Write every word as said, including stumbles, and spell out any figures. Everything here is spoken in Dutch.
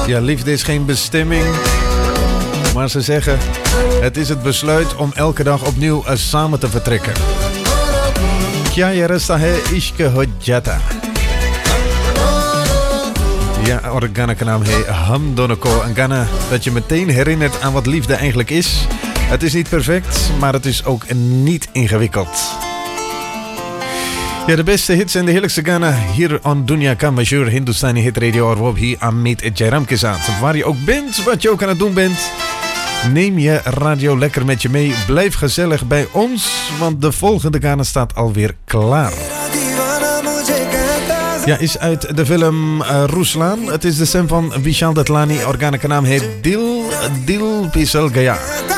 Ja, liefde is geen bestemming. Maar ze zeggen, het is het besluit om elke dag opnieuw samen te vertrekken. Kya ye rasta hai ishq ho jata. Ja, और गाना का नाम है हम दोनों को. Een Ghana dat je meteen herinnert aan wat liefde eigenlijk is. Het is niet perfect, maar het is ook niet ingewikkeld. Ja, de beste hits en de heerlijkste Ghana hier on Dunya Ka Majur Hindustani Hit Radio. और वो भी Amit Jairam के साथ. Waar je ook bent, wat je ook aan het doen bent, neem je radio lekker met je mee. Blijf gezellig bij ons, want de volgende Ghana staat alweer klaar. Ja, is uit de film uh, Ruslan. Het is de stem van Vishal Datlani. Organa ka naam heet Dil Dil Pisal Gaya.